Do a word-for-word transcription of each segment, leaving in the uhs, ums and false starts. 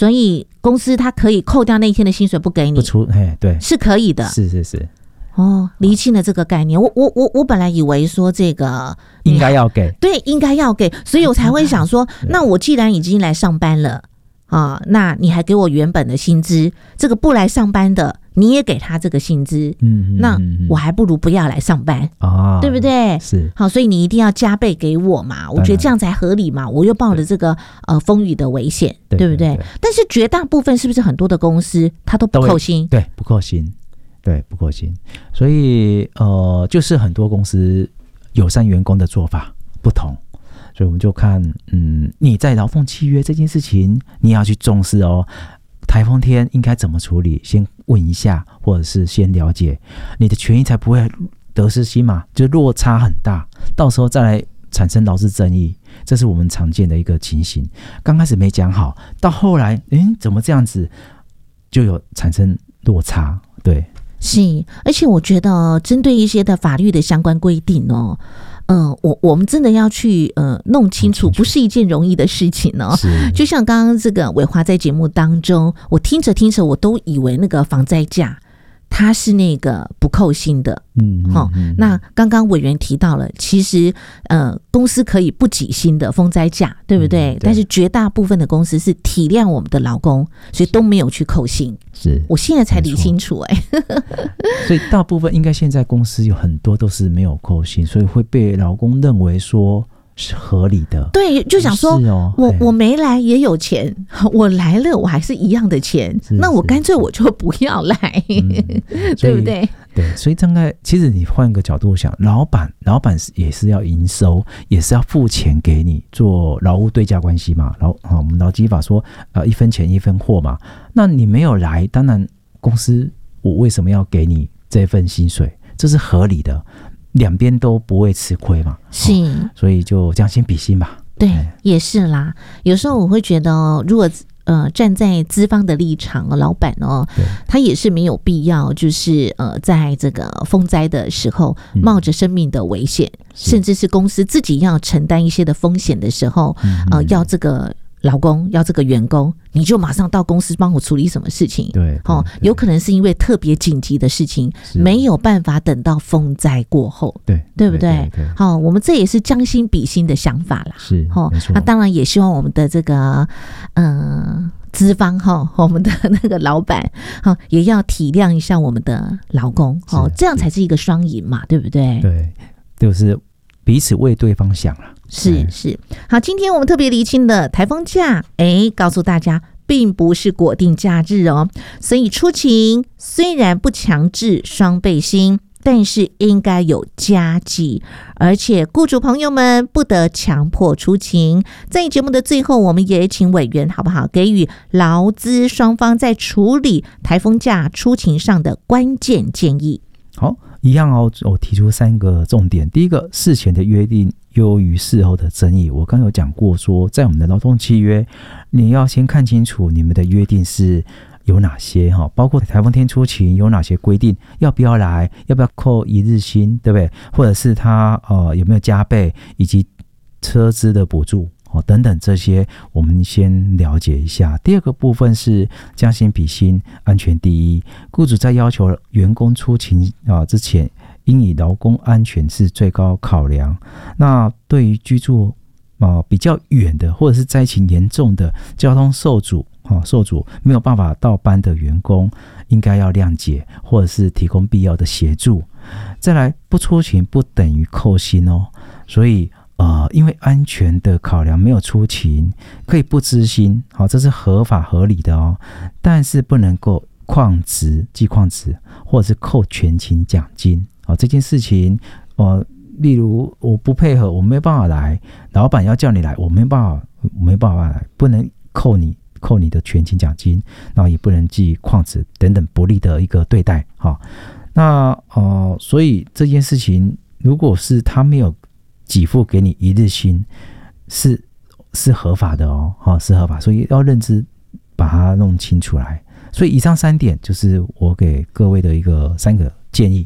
所以公司它可以扣掉那一天的薪水不给你， 不出，嘿，对， 是可以的， 是是是。 哦，厘清了这个概念，我我我我本来以为说这个应该要给， 对，应该要给，所以我才会想说，那我既然已经来上班了啊，那你还给我原本的薪资，这个不来上班的你也给他这个薪资，嗯，那我还不如不要来上班啊，对不对？ 是， 好，所以你一定要加倍给我嘛，我觉得这样才合理嘛，我又冒了这个呃风雨的危险，对不对？但是绝大部分是不是很多的公司他都不扣薪？ 对，不扣薪。对，不扣薪，所以呃，就是很多公司友善员工的做法不同，所以我们就看，嗯，你在劳动契约这件事情，你要去重视哦。台风天应该怎么处理？先问一下，或者是先了解你的权益，才不会得失心嘛，就落差很大，到时候再来产生劳资争议，这是我们常见的一个情形。刚开始没讲好，到后来，嗯，怎么这样子，就有产生落差，对。 是，而且我觉得针对一些的法律的相关规定哦，呃，我我们真的要去呃弄清楚，不是一件容易的事情哦。就像刚刚这个伟华在节目当中，我听着听着，我都以为那个防灾假它是那个不扣薪的，嗯，好、哦，那刚刚委员提到了，其实呃公司可以不给薪的风灾假，对不对？嗯、对，但是绝大部分的公司是体谅我们的劳工，所以都没有去扣薪。是，我现在才理清楚哎、欸。 所以大部分应该现在公司有很多都是没有扣薪，所以会被劳工认为说是合理的。对， 就想说，哦、我我没来也有钱，我来了我还是一样的钱，那我干脆我就不要来，嗯、对不对？ 对，所以大概其实你换个角度想，老板老板也是要营收，也是要付钱给你做劳务对价关系嘛。劳啊，我们劳基法说，呃，一分钱一分货嘛。那你没有来，当然公司我为什么要给你这份薪水？这是合理的。两边都不会吃亏嘛，是、哦，所以就将心比心吧。 对，也是啦。有时候我会觉得、哦，如果呃站在资方的立场，老板哦，他也是没有必要，就是呃在这个风灾的时候，冒着生命的危险、嗯，甚至是公司自己要承担一些的风险的时候，嗯、呃，要这个。劳工要这个员工，你就马上到公司帮我处理什么事情？对，哦，有可能是因为特别紧急的事情，没有办法等到风灾过后，对，对不对？好、哦，我们这也是将心比心的想法啦。是，哦，那当然也希望我们的这个，嗯、呃，资方哈，我们的那个老板哈，也要体谅一下我们的劳工，哦，这样才是一个双赢嘛，对不对？ 对，就是彼此为对方想了。 是是，好，今天我们特别厘清的台风假，哎，告诉大家并不是国定假日哦，所以出勤虽然不强制双倍薪，但是应该有加给，而且雇主朋友们不得强迫出勤。在节目的最后，我们也请委员好不好给予劳资双方在处理台风假出勤上的关键建议。 好，一样哦，我提出三个重点。第一个，事前的约定优于事后的争议。我刚刚有讲过说，在我们的劳动契约，你要先看清楚你们的约定是有哪些，包括台风天出勤有哪些规定，要不要来，要不要扣一日薪，对不对？或者是他呃有没有加倍，以及车资的补助等等，这些我们先了解一下。第二个部分是将心比心，安全第一。雇主在要求员工出勤啊之前，应以劳工安全是最高考量。那对于居住啊比较远的，或者是灾情严重的、交通受阻啊受阻没有办法到班的员工，应该要谅解，或者是提供必要的协助。再来，不出勤不等于扣薪哦，所以。呃，因为安全的考量没有出勤，可以不支薪，好，这是合法合理的哦。但是不能够旷职、记旷职，或者是扣全勤奖金。好，这件事情，呃，例如我不配合，我没办法来，老板要叫你来，我没办法，我没办法来，不能扣你扣你的全勤奖金，然后也不能记旷职等等不利的一个对待。好，那呃，所以这件事情，如果是他没有给付给你一日薪，是是合法的哦，哦是合法，所以要认知把它弄清楚来。所以以上三点就是我给各位的一个三个建议。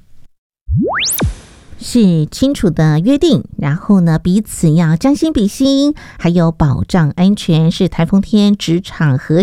是清楚的约定，然后呢，彼此要将心比心，还有保障安全，是台风天职场和